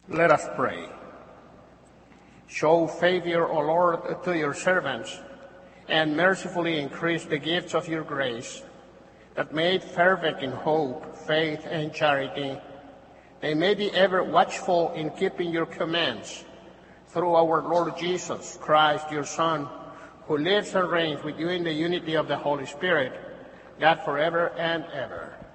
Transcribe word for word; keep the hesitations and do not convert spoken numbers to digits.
Let us pray. Show favor, O Lord, to your servants, and mercifully increase the gifts of your grace, that made fervent in hope, faith, and charity, they may be ever watchful in keeping your commands, through our Lord Jesus Christ, your Son, who lives and reigns with you in the unity of the Holy Spirit, God forever and ever.